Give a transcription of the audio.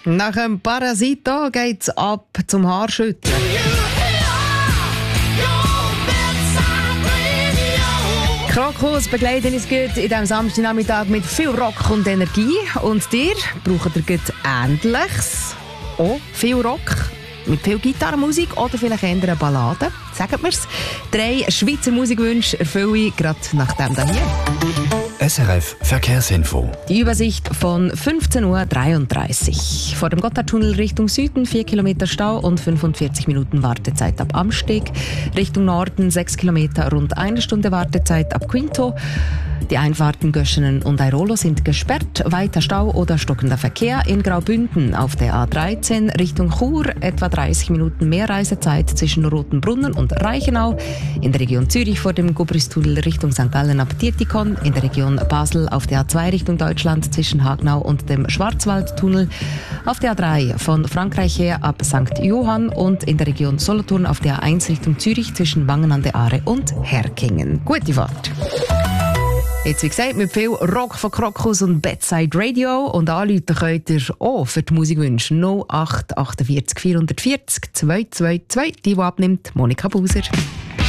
Nach dem Parasito geht's ab zum Haarschütteln. Krokus begleiten uns gut in diesem Samstagnachmittag mit viel Rock und Energie. Und dir braucht ihr gut Ähnliches. Auch viel Rock. Mit viel Gitarrenmusik oder vielleicht eher eine Ballade. Sagt mir's. 3 Schweizer Musikwünsche erfülle ich gerade nach dem hier. SRF Verkehrsinfo. Die Übersicht von 15.33 Uhr. Vor dem Gotthardtunnel Richtung Süden 4 Kilometer Stau und 45 Minuten Wartezeit ab Amsteg. Richtung Norden 6 Kilometer, rund 1 Stunde Wartezeit ab Quinto. Die Einfahrten Göschenen und Airolo sind gesperrt. Weiter Stau oder stockender Verkehr in Graubünden auf der A13 Richtung Chur. Etwa 30 Minuten mehr Reisezeit zwischen Rotenbrunnen und Reichenau. In der Region Zürich vor dem Gubristunnel Richtung St. Gallen ab Dietikon. In der Region Basel auf der A2 Richtung Deutschland zwischen Hagnau und dem Schwarzwaldtunnel. Auf der A3 von Frankreich her ab St. Johann und in der Region Solothurn auf der A1 Richtung Zürich zwischen Wangen an der Aare und Herkingen. Gute Fahrt! Jetzt, wie gesagt, mit viel Rock von Krokus und Bedside Radio. Und anrufen könnt ihr auch für die Musikwünsche 08 48 440 222. Die abnimmt, Monika Buser.